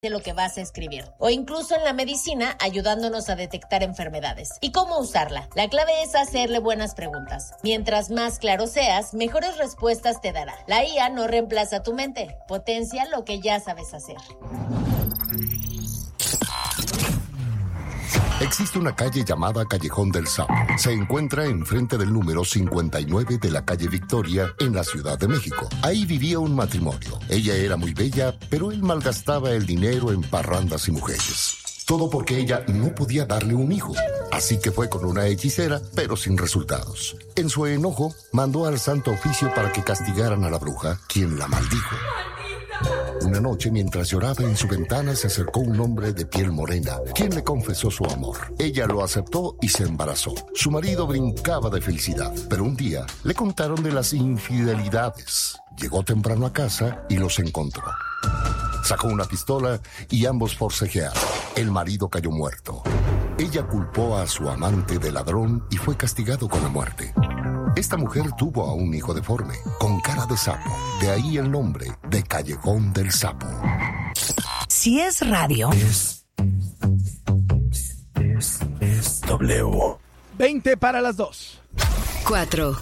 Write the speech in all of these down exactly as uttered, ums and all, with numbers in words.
de lo que vas a escribir, o incluso en la medicina ayudándonos a detectar enfermedades. ¿Y cómo usarla? La clave es hacerle buenas preguntas. Mientras más claro seas, mejores respuestas te dará. La I A no reemplaza tu mente, potencia lo que ya sabes hacer. Existe una calle llamada Callejón del Sapo. Se encuentra enfrente del número cincuenta y nueve de la calle Victoria, en la Ciudad de México. Ahí vivía un matrimonio. Ella era muy bella, pero él malgastaba el dinero en parrandas y mujeres. Todo porque ella no podía darle un hijo. Así que fue con una hechicera, pero sin resultados. En su enojo, mandó al Santo Oficio para que castigaran a la bruja, quien la maldijo. Una noche, mientras lloraba en su ventana, se acercó un hombre de piel morena, quien le confesó su amor. Ella lo aceptó y se embarazó. Su marido brincaba de felicidad, pero un día le contaron de las infidelidades. Llegó temprano a casa y los encontró. Sacó una pistola y ambos forcejearon. El marido cayó muerto. Ella culpó a su amante de ladrón y fue castigado con la muerte. Esta mujer tuvo a un hijo deforme, con cara de sapo. De ahí el nombre de Callejón del Sapo. Si es radio. Es, es, es W. veinte para las dos. Cuatro.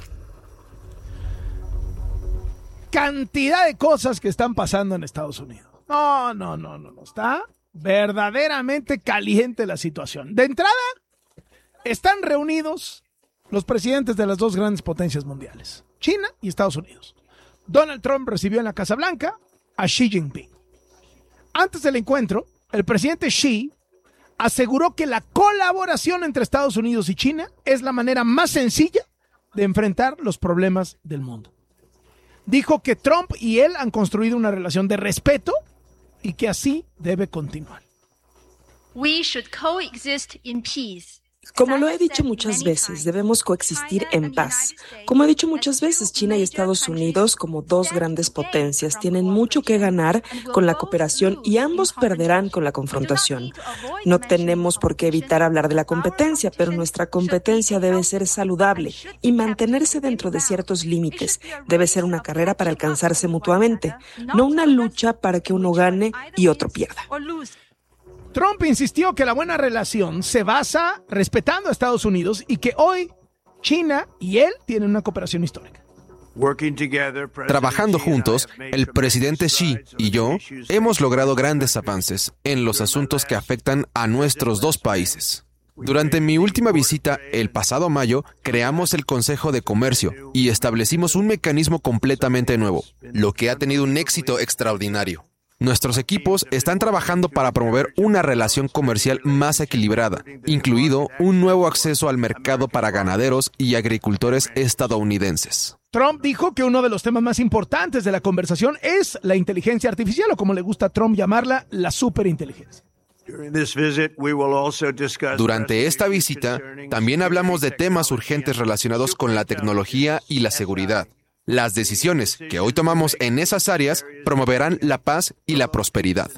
Cantidad de cosas que están pasando en Estados Unidos. No, no, no, no, no. Está verdaderamente caliente la situación. De entrada, están reunidos los presidentes de las dos grandes potencias mundiales, China y Estados Unidos. Donald Trump recibió en la Casa Blanca a Xi Jinping. Antes del encuentro, el presidente Xi aseguró que la colaboración entre Estados Unidos y China es la manera más sencilla de enfrentar los problemas del mundo. Dijo que Trump y él han construido una relación de respeto y que así debe continuar. We should coexist in peace. Como lo he dicho muchas veces, debemos coexistir en paz. Como he dicho muchas veces, China y Estados Unidos, como dos grandes potencias, tienen mucho que ganar con la cooperación y ambos perderán con la confrontación. No tenemos por qué evitar hablar de la competencia, pero nuestra competencia debe ser saludable y mantenerse dentro de ciertos límites. Debe ser una carrera para alcanzarse mutuamente, no una lucha para que uno gane y otro pierda. Trump insistió que la buena relación se basa respetando a Estados Unidos y que hoy China y él tienen una cooperación histórica. Trabajando juntos, el presidente Xi y yo hemos logrado grandes avances en los asuntos que afectan a nuestros dos países. Durante mi última visita, el pasado mayo, creamos el Consejo de Comercio y establecimos un mecanismo completamente nuevo, lo que ha tenido un éxito extraordinario. Nuestros equipos están trabajando para promover una relación comercial más equilibrada, incluido un nuevo acceso al mercado para ganaderos y agricultores estadounidenses. Trump dijo que uno de los temas más importantes de la conversación es la inteligencia artificial, o como le gusta a Trump llamarla, la superinteligencia. Durante esta visita, también hablamos de temas urgentes relacionados con la tecnología y la seguridad. Las decisiones que hoy tomamos en esas áreas promoverán la paz y la prosperidad.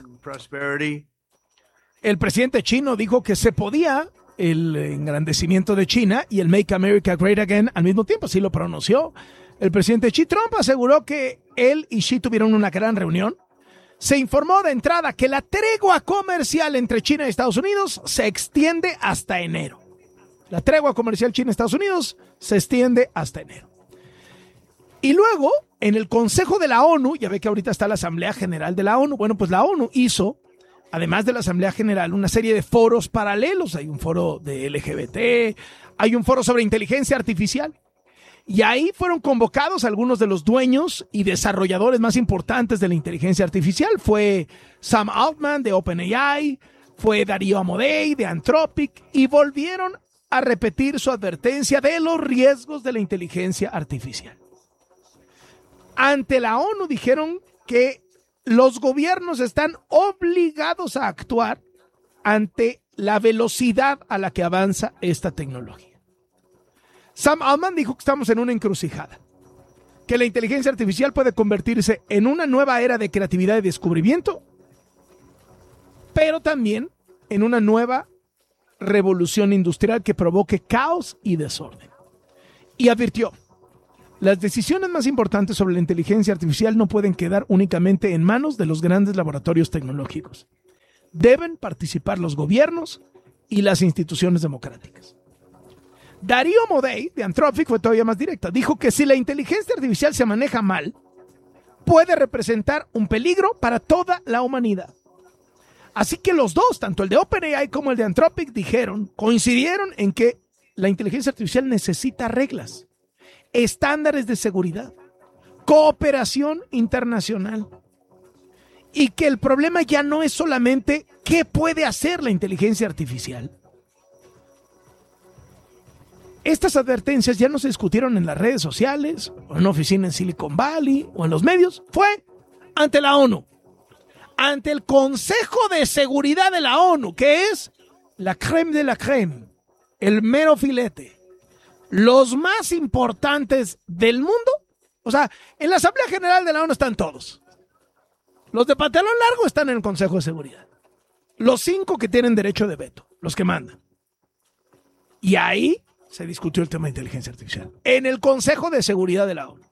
El presidente chino dijo que se podía el engrandecimiento de China y el Make America Great Again al mismo tiempo, así lo pronunció. El presidente Xi. Trump aseguró que él y Xi tuvieron una gran reunión. Se informó de entrada que la tregua comercial entre China y Estados Unidos se extiende hasta enero. La tregua comercial China-Estados Unidos se extiende hasta enero. Y luego, en el Consejo de la ONU, ya ve que ahorita está la Asamblea General de la ONU, bueno, pues la ONU hizo, además de la Asamblea General, una serie de foros paralelos. Hay un foro de L G B T, hay un foro sobre inteligencia artificial. Y ahí fueron convocados algunos de los dueños y desarrolladores más importantes de la inteligencia artificial. Fue Sam Altman de OpenAI, fue Darío Amodei de Anthropic, y volvieron a repetir su advertencia de los riesgos de la inteligencia artificial. Ante la ONU dijeron que los gobiernos están obligados a actuar ante la velocidad a la que avanza esta tecnología. Sam Altman dijo que estamos en una encrucijada, que la inteligencia artificial puede convertirse en una nueva era de creatividad y descubrimiento, pero también en una nueva revolución industrial que provoque caos y desorden. Y advirtió: las decisiones más importantes sobre la inteligencia artificial no pueden quedar únicamente en manos de los grandes laboratorios tecnológicos. deben participar los gobiernos y las instituciones democráticas. Darío Modei, de Anthropic, fue todavía más directa. Dijo que si la inteligencia artificial se maneja mal, puede representar un peligro para toda la humanidad. Así que los dos, tanto el de OpenAI como el de Anthropic, dijeron, coincidieron en que la inteligencia artificial necesita reglas, estándares de seguridad, cooperación internacional, y que el problema ya no es solamente qué puede hacer la inteligencia artificial. Estas advertencias ya no se discutieron en las redes sociales, o en una oficina en Silicon Valley, o en los medios. Fue ante la ONU, ante el Consejo de Seguridad de la ONU, que es la crème de la crème, el mero filete, los más importantes del mundo. O sea, en la Asamblea General de la ONU están todos. Los de pantalón largo están en el Consejo de Seguridad. Los cinco que tienen derecho de veto, los que mandan. Y ahí se discutió el tema de inteligencia artificial, en el Consejo de Seguridad de la ONU.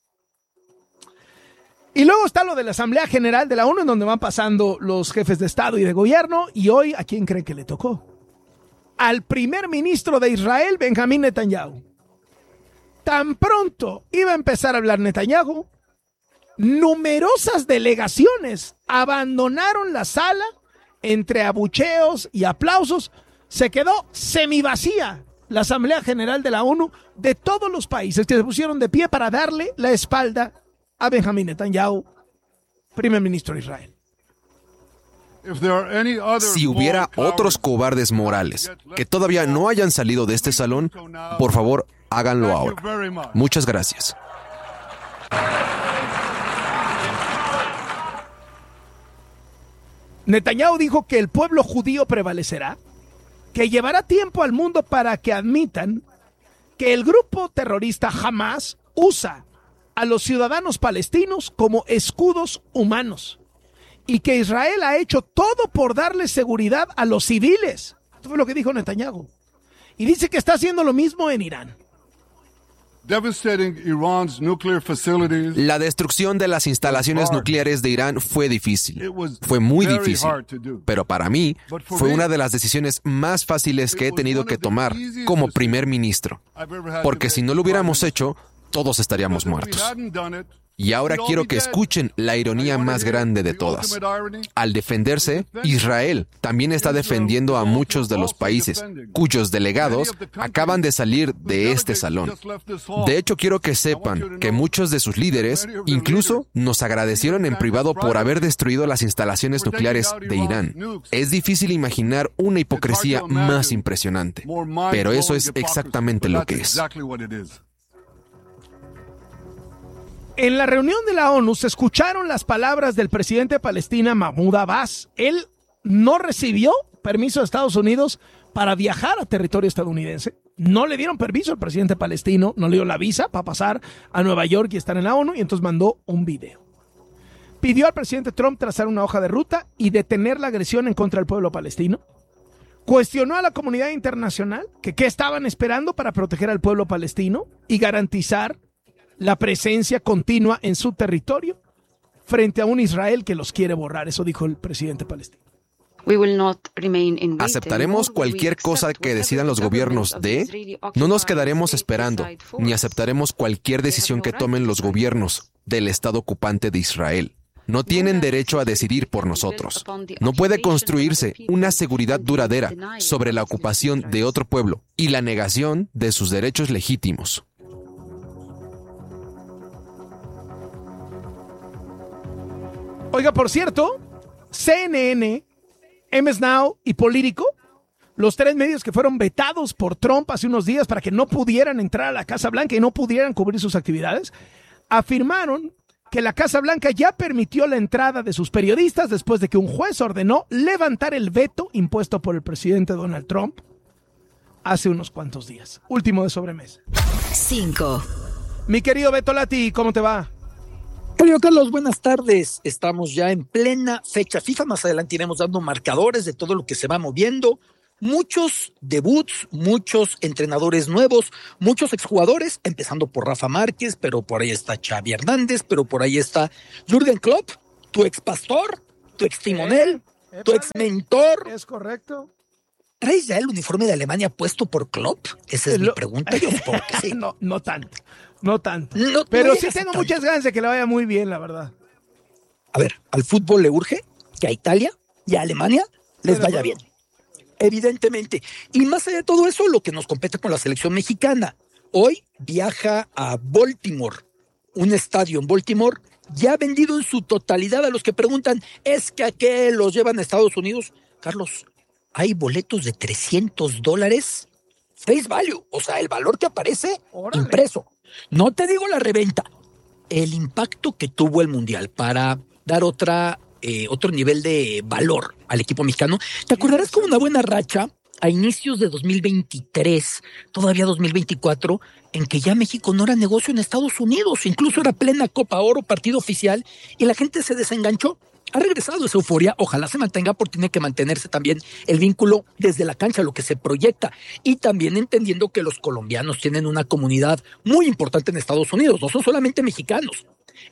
Y luego está lo de la Asamblea General de la ONU, en donde van pasando los jefes de Estado y de Gobierno, y hoy, ¿a quién cree que le tocó? Al primer ministro de Israel, Benjamín Netanyahu. Tan pronto iba a empezar a hablar Netanyahu, numerosas delegaciones abandonaron la sala entre abucheos y aplausos. Se quedó semivacía la Asamblea General de la ONU de todos los países que se pusieron de pie para darle la espalda a Benjamín Netanyahu, primer ministro de Israel. Si hubiera otros cobardes morales que todavía no hayan salido de este salón, por favor, háganlo ahora. Muchas gracias. Netanyahu dijo que el pueblo judío prevalecerá, que llevará tiempo al mundo para que admitan que el grupo terrorista Hamas usa a los ciudadanos palestinos como escudos humanos y que Israel ha hecho todo por darle seguridad a los civiles. Esto fue lo que dijo Netanyahu. Y dice que está haciendo lo mismo en Irán. La destrucción de las instalaciones nucleares de Irán fue difícil. Fue muy difícil. Pero para mí, fue una de las decisiones más fáciles que he tenido que tomar como primer ministro. Porque si no lo hubiéramos hecho, todos estaríamos muertos. Y ahora quiero que escuchen la ironía más grande de todas. Al defenderse, Israel también está defendiendo a muchos de los países cuyos delegados acaban de salir de este salón. De hecho, quiero que sepan que muchos de sus líderes incluso nos agradecieron en privado por haber destruido las instalaciones nucleares de Irán. Es difícil imaginar una hipocresía más impresionante, pero eso es exactamente lo que es. En la reunión de la ONU se escucharon las palabras del presidente de Palestina, Mahmoud Abbas. Él no recibió permiso de Estados Unidos para viajar a territorio estadounidense. No le dieron permiso al presidente palestino, no le dio la visa para pasar a Nueva York y estar en la ONU, y entonces mandó un video. Pidió al presidente Trump trazar una hoja de ruta y detener la agresión en contra del pueblo palestino. Cuestionó a la comunidad internacional que qué estaban esperando para proteger al pueblo palestino y garantizar la presencia continua en su territorio frente a un Israel que los quiere borrar. Eso dijo el presidente palestino. ¿Aceptaremos cualquier cosa que decidan los gobiernos de? No nos quedaremos esperando, ni aceptaremos cualquier decisión que tomen los gobiernos del Estado ocupante de Israel. No tienen derecho a decidir por nosotros. No puede construirse una seguridad duradera sobre la ocupación de otro pueblo y la negación de sus derechos legítimos. Oiga, por cierto, C N N, M S Now y Político, los tres medios que fueron vetados por Trump hace unos días para que no pudieran entrar a la Casa Blanca y no pudieran cubrir sus actividades, afirmaron que la Casa Blanca ya permitió la entrada de sus periodistas después de que un juez ordenó levantar el veto impuesto por el presidente Donald Trump hace unos cuantos días. Último de sobremesa. cinco. Mi querido Beto Lati, ¿cómo te va? Querido Carlos, buenas tardes. Estamos ya en plena fecha FIFA. Más adelante iremos dando marcadores de todo lo que se va moviendo. Muchos debuts, muchos entrenadores nuevos, muchos exjugadores, empezando por Rafa Márquez, pero por ahí está Xavi Hernández, pero por ahí está Jürgen Klopp, tu expastor, tu extimonel, tu ex mentor. Es correcto. ¿Traes ya el uniforme de Alemania puesto por Klopp? Esa es Lo... mi pregunta, yo supongo que sí. No, no tanto, no tanto. No, Pero no sí tengo tanto. muchas ganas de que le vaya muy bien, la verdad. A ver, al fútbol le urge que a Italia y a Alemania les vaya bien. Evidentemente. Y más allá de todo eso, lo que nos compete con la selección mexicana. Hoy viaja a Baltimore, un estadio en Baltimore ya vendido en su totalidad. A los que preguntan, ¿es que a qué los llevan a Estados Unidos? Carlos, hay boletos de trescientos dólares face value, o sea, el valor que aparece Órale. impreso. No te digo la reventa. El impacto que tuvo el Mundial para dar otra, eh, otro nivel de valor al equipo mexicano. ¿Te acordarás como una buena racha a inicios de dos mil veintitrés, todavía dos mil veinticuatro, en que ya México no era negocio en Estados Unidos, incluso era plena Copa Oro, partido oficial, y la gente se desenganchó? Ha regresado esa euforia, ojalá se mantenga, porque tiene que mantenerse también el vínculo desde la cancha, lo que se proyecta, y también entendiendo que los colombianos tienen una comunidad muy importante en Estados Unidos, no son solamente mexicanos.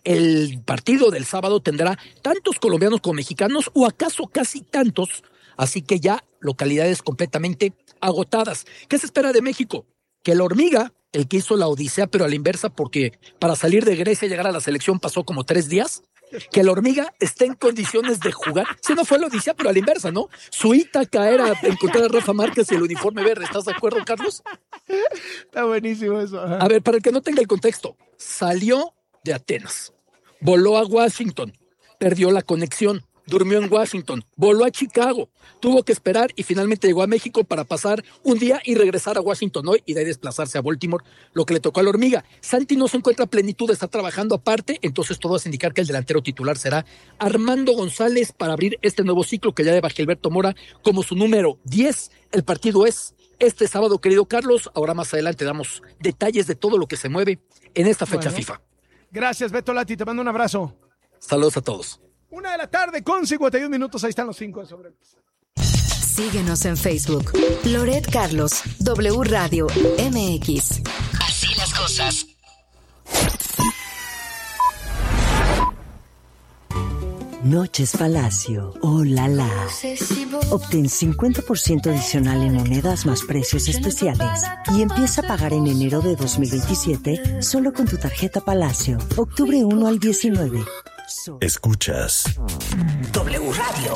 El partido del sábado tendrá tantos colombianos como mexicanos, o acaso casi tantos, así que ya localidades completamente agotadas. ¿Qué se espera de México? Que la hormiga, el que hizo la odisea, pero a la inversa, porque para salir de Grecia y llegar a la selección pasó como tres días, que la hormiga esté en condiciones de jugar. Si no fue la odisea, pero a la inversa, ¿no? Su Ítaca era encontrar a Rafa Márquez y el uniforme verde. ¿Estás de acuerdo, Carlos? Está buenísimo eso. Ajá. A ver, para el que no tenga el contexto, salió de Atenas, voló a Washington, perdió la conexión, durmió en Washington, voló a Chicago, tuvo que esperar y finalmente llegó a México para pasar un día y regresar a Washington hoy y de ahí desplazarse a Baltimore, lo que le tocó a la hormiga. Santi no se encuentra a plenitud, está trabajando aparte, entonces todo hace indicar que el delantero titular será Armando González para abrir este nuevo ciclo que ya lleva Gilberto Mora como su número diez. El partido es este sábado, querido Carlos. Ahora más adelante damos detalles de todo lo que se mueve en esta fecha bueno. FIFA. Gracias, Beto Lati, te mando un abrazo. Saludos a todos. Una de la tarde con cincuenta y un minutos, ahí están los cinco de sobre. Síguenos en Facebook. Loret Carlos, W Radio M X. Así las cosas. Noches Palacio. Oh, la la. Obtén cincuenta por ciento adicional en monedas más precios especiales y empieza a pagar en enero de dos mil veintisiete solo con tu tarjeta Palacio. Octubre primero al diecinueve. Escuchas W Radio.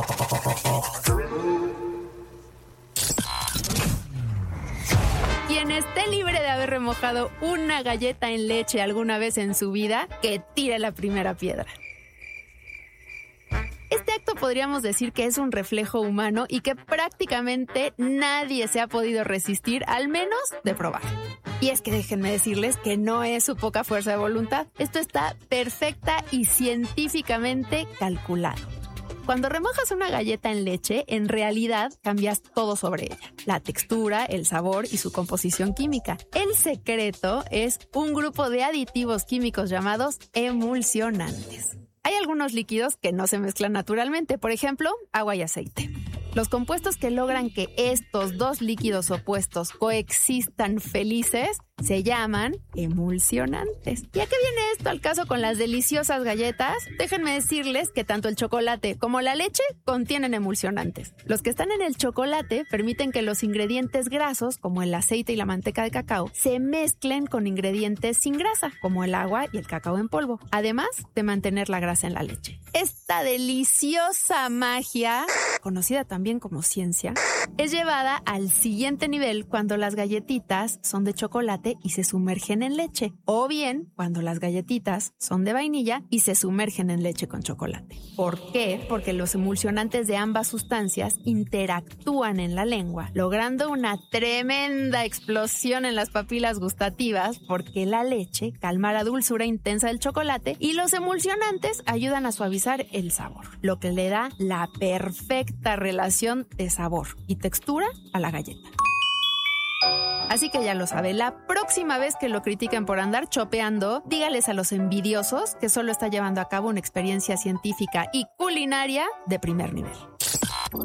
Quien esté libre de haber remojado una galleta en leche alguna vez en su vida, que tire la primera piedra. Este acto podríamos decir que es un reflejo humano y que prácticamente nadie se ha podido resistir, al menos de probar. Y es que déjenme decirles que no es su poca fuerza de voluntad. Esto está perfecta y científicamente calculado. Cuando remojas una galleta en leche, en realidad cambias todo sobre ella. La textura, el sabor y su composición química. El secreto es un grupo de aditivos químicos llamados emulsionantes. Hay algunos líquidos que no se mezclan naturalmente, por ejemplo, agua y aceite. Los compuestos que logran que estos dos líquidos opuestos coexistan felices se llaman emulsionantes. ¿Y a qué viene esto al caso con las deliciosas galletas? Déjenme decirles que tanto el chocolate como la leche contienen emulsionantes. Los que están en el chocolate permiten que los ingredientes grasos, como el aceite y la manteca de cacao, se mezclen con ingredientes sin grasa, como el agua y el cacao en polvo, además de mantener la grasa en la leche. Esta deliciosa magia, conocida también como ciencia, es llevada al siguiente nivel cuando las galletitas son de chocolate y se sumergen en leche, o bien cuando las galletitas son de vainilla y se sumergen en leche con chocolate. ¿Por qué? Porque los emulsionantes de ambas sustancias interactúan en la lengua, logrando una tremenda explosión en las papilas gustativas, porque la leche calma la dulzura intensa del chocolate y los emulsionantes ayudan a suavizar el sabor, lo que le da la perfecta relación de sabor y textura a la galleta. Así que ya lo sabe, la próxima vez que lo critiquen por andar chopeando, dígales a los envidiosos que solo está llevando a cabo una experiencia científica y culinaria de primer nivel.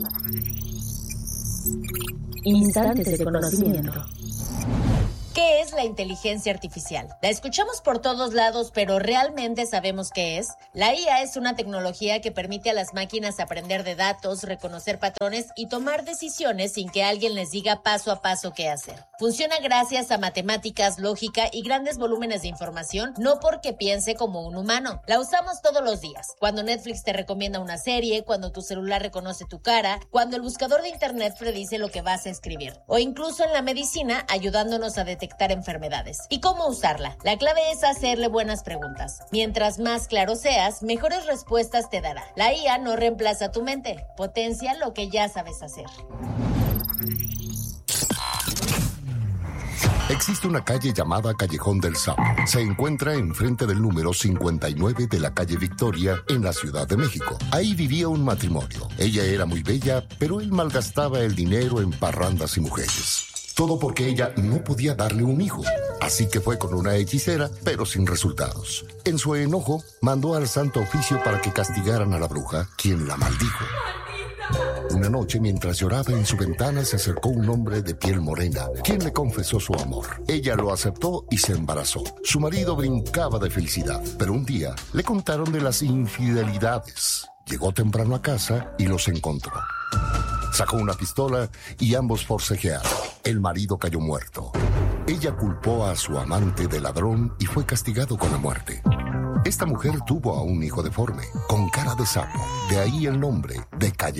Instantes de conocimiento. ¿Qué es es la inteligencia artificial? La escuchamos por todos lados, pero ¿realmente sabemos qué es? La I A es una tecnología que permite a las máquinas aprender de datos, reconocer patrones y tomar decisiones sin que alguien les diga paso a paso qué hacer. Funciona gracias a matemáticas, lógica y grandes volúmenes de información, no porque piense como un humano. La usamos todos los días. Cuando Netflix te recomienda una serie, cuando tu celular reconoce tu cara, cuando el buscador de internet predice lo que vas a escribir, o incluso en la medicina ayudándonos a detectar enfermedades. ¿Y cómo usarla? La clave es hacerle buenas preguntas. Mientras más claro seas, mejores respuestas te dará. La I A no reemplaza tu mente, potencia lo que ya sabes hacer. Existe una calle llamada Callejón del Sapo. Se encuentra enfrente del número cincuenta y nueve de la calle Victoria, en la Ciudad de México. Ahí vivía un matrimonio. Ella era muy bella, pero él malgastaba el dinero en parrandas y mujeres. Todo porque ella no podía darle un hijo. Así que fue con una hechicera, pero sin resultados. En su enojo, mandó al Santo Oficio para que castigaran a la bruja, quien la maldijo. Una noche, mientras lloraba en su ventana, se acercó un hombre de piel morena, quien le confesó su amor. Ella lo aceptó y se embarazó. Su marido brincaba de felicidad, pero un día le contaron de las infidelidades. Llegó temprano a casa y los encontró. Sacó una pistola y ambos forcejearon. El marido cayó muerto. Ella culpó a su amante de ladrón y fue castigado con la muerte. Esta mujer tuvo a un hijo deforme, con cara de sapo. De ahí el nombre de Callejón